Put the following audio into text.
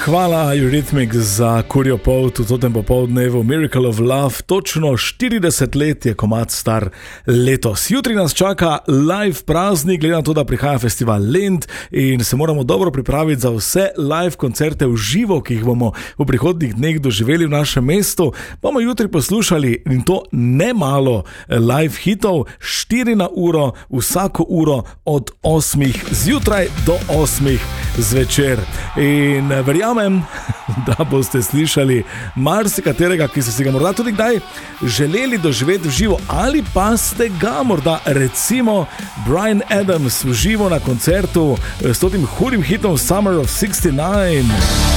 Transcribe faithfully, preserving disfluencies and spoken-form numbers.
Hvala Eurythmics za kurjo polt v totem popoldnevu. Miracle of Love, točno štirideset let je komad star letos. Jutri nas čaka live praznik, glede na to, da prihaja festival Lent in se moramo dobro pripraviti za vse live koncerte v živo, ki jih bomo v prihodnjih dneh doživeli v našem mestu. Bomo jutri poslušali in to ne malo live hitov, štiri na uro, vsako uro od osmih zjutraj do osmih zvečer. In verjamem, da boste slišali marsikaterega, ki ste si ga morda tudi kdaj želeli doživeti v živo, ali pa ste ga morda, recimo Bryan Adams v živo na koncertu s tem hudim hitom Summer of šestdeset devet.